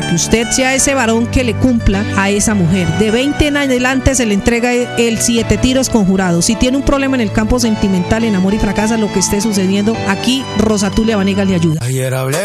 que usted sea ese varón que le cumpla a esa mujer. De 20 en adelante se le entrega el 7 tiros conjurados. Si tiene un problema en el campo sentimental, en amor y fracasa, lo que esté sucediendo, aquí Rosa Tulia Vanegas le ayuda. Ayer hablé